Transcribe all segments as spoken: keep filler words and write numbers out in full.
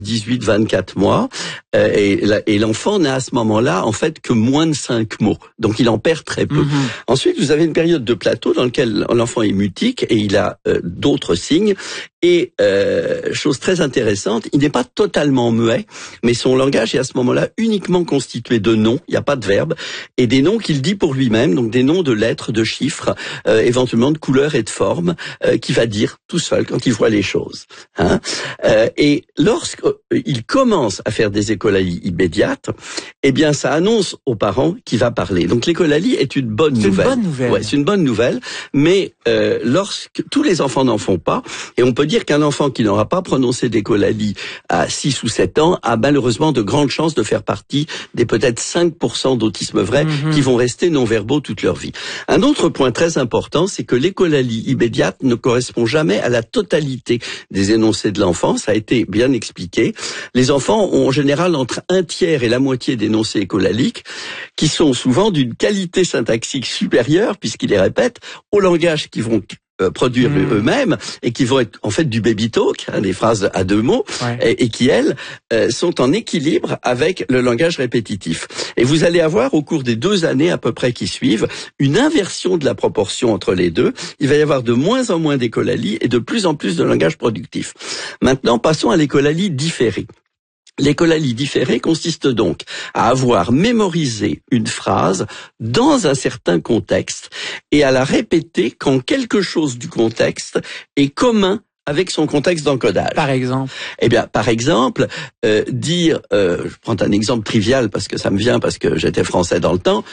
dix-huit vingt-quatre mois, euh, et, et l'enfant n'a à ce moment-là, en fait, que moins de cinq mots. Donc, il en perd très peu. Mm-hmm. Ensuite, vous avez une période de plateau dans laquelle l'enfant est mutique et il a euh, d'autres signes. Et, euh, chose très intéressante, il n'est pas totalement muet, mais son langage est à ce moment-là uniquement constitué de noms, il n'y a pas de verbes, et des noms qu'il dit pour lui-même, donc des noms de lettres, de chiffres, euh, éventuellement de couleurs et de formes, euh, qu'il va dire tout seul quand il voit les choses. Hein. Euh, et lorsqu'il commence à faire des écholalie immédiates, eh bien, ça annonce aux parents qu'il va parler. Donc, l'écholalie est une bonne c'est nouvelle. C'est une bonne nouvelle. Ouais, c'est une bonne nouvelle, mais euh, lorsque tous les enfants n'en font pas, et on peut dire qu'un enfant qui n'aura pas prononcé d'écholalie à six ou sept ans a malheureusement de grandes chances de faire partie des peut-être cinq pour cent d'autisme vrai mm-hmm. qui vont rester non-verbaux toute leur vie. Un autre point très important, c'est que l'écholalie immédiate ne correspond jamais à la totalité des énoncés de l'enfant. Ça a été bien expliqué. Les enfants ont en général entre un tiers et la moitié d'énoncés écholaliques qui sont souvent d'une qualité syntaxique supérieure, puisqu'ils les répètent, au langage qu'ils vont produire mmh. eux-mêmes et qui vont être en fait du baby talk, hein, des phrases à deux mots, ouais. et, et qui elles euh, sont en équilibre avec le langage répétitif. Et vous allez avoir au cours des deux années à peu près qui suivent une inversion de la proportion entre les deux. Il va y avoir de moins en moins d'écholalie et de plus en plus de langage productif. Maintenant, passons à l'écholalie différée. L'écholalie différée consiste donc à avoir mémorisé une phrase dans un certain contexte et à la répéter quand quelque chose du contexte est commun avec son contexte d'encodage. Par exemple. Eh bien, par exemple, euh, dire, euh, je prends un exemple trivial parce que ça me vient parce que j'étais français dans le temps.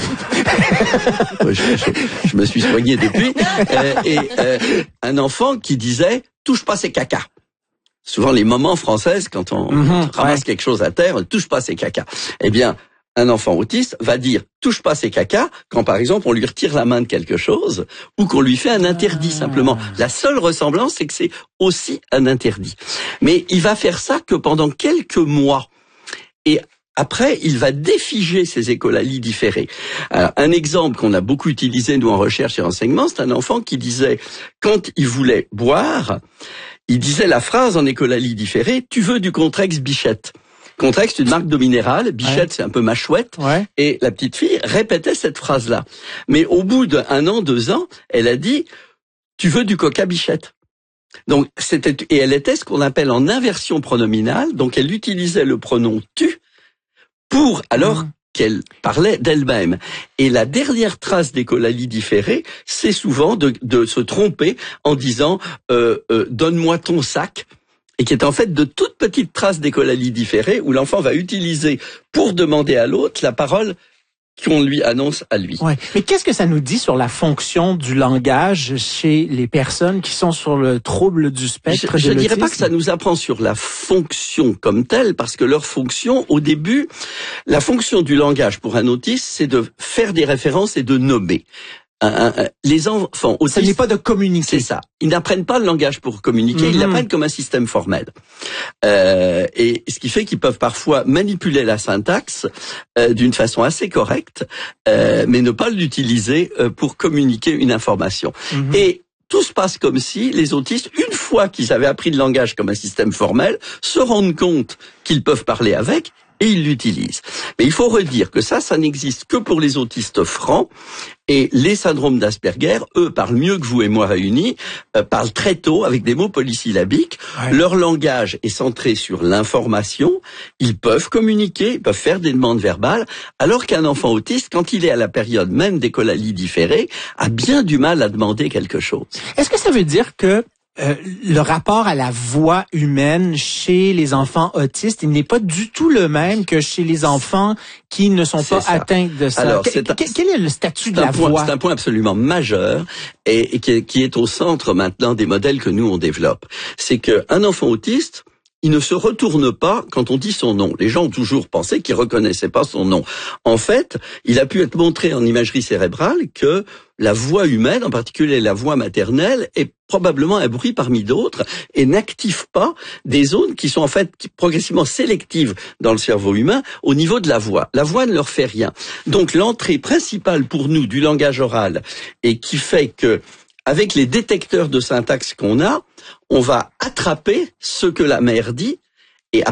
je, je, je me suis soigné depuis. Euh, et euh, un enfant qui disait « touche pas ses caca ». Souvent, les mamans françaises, quand on mmh, ramasse ouais. quelque chose à terre, ne touche pas ses caca. Eh bien, un enfant autiste va dire « touche pas ses caca » quand, par exemple, on lui retire la main de quelque chose ou qu'on lui fait un interdit ah. simplement. La seule ressemblance, c'est que c'est aussi un interdit. Mais il va faire ça que pendant quelques mois. Et après, il va défiger ses écholalies différées. Alors, un exemple qu'on a beaucoup utilisé, nous, en recherche et enseignement, c'est un enfant qui disait, quand il voulait boire, il disait la phrase en écholalie différée, « Tu veux du Contrex Bichette ». Contrex, c'est une marque d'eau minérale, Bichette, ouais. c'est un peu ma chouette, ouais. et la petite fille répétait cette phrase-là. Mais au bout d'un an, deux ans, elle a dit, « Tu veux du Coca Bichette ». Donc, c'était, et elle était ce qu'on appelle en inversion pronominale, donc elle utilisait le pronom « tu » pour, alors, mmh. qu'elle parlait d'elle-même. Et la dernière trace d'écholalie différée, c'est souvent de, de se tromper en disant euh, euh, « donne-moi ton sac ». Et qui est en fait de toutes petites traces d'écholalie différée où l'enfant va utiliser pour demander à l'autre la parole qu'on lui annonce à lui. Ouais. Mais qu'est-ce que ça nous dit sur la fonction du langage chez les personnes qui sont sur le trouble du spectre Je de ne dirais l'autisme? pas que ça nous apprend sur la fonction comme telle, parce que leur fonction, au début, la fonction du langage pour un autiste, c'est de faire des références et de nommer. Un, un, les enfants autistes, ça n'est pas de communiquer. C'est ça. Ils n'apprennent pas le langage pour communiquer, mm-hmm. ils l'apprennent comme un système formel. Euh, et ce qui fait qu'ils peuvent parfois manipuler la syntaxe euh, d'une façon assez correcte, euh, mais ne pas l'utiliser euh, pour communiquer une information. Mm-hmm. Et tout se passe comme si les autistes, une fois qu'ils avaient appris le langage comme un système formel, se rendent compte qu'ils peuvent parler avec et ils l'utilisent. Mais il faut redire que ça, ça n'existe que pour les autistes francs. Et les syndromes d'Asperger, eux, parlent mieux que vous et moi réunis, euh, parlent très tôt avec des mots polysyllabiques. Ouais. Leur langage est centré sur l'information. Ils peuvent communiquer, ils peuvent faire des demandes verbales, alors qu'un enfant autiste, quand il est à la période même d'écholalie différée, a bien du mal à demander quelque chose. Est-ce que ça veut dire que Euh, le rapport à la voix humaine chez les enfants autistes, il n'est pas du tout le même que chez les enfants qui ne sont c'est pas ça. atteints de ça. Alors, que, un, quel est le statut de la point, voix? C'est un point absolument majeur et, et qui, qui est au centre maintenant des modèles que nous on développe. C'est qu'un enfant autiste, il ne se retourne pas quand on dit son nom. Les gens ont toujours pensé qu'il reconnaissait pas son nom. En fait, il a pu être montré en imagerie cérébrale que la voix humaine, en particulier la voix maternelle, est probablement un bruit parmi d'autres et n'active pas des zones qui sont en fait progressivement sélectives dans le cerveau humain au niveau de la voix. La voix ne leur fait rien. Donc l'entrée principale pour nous du langage oral et qui fait que avec les détecteurs de syntaxe qu'on a, on va attraper ce que la mère dit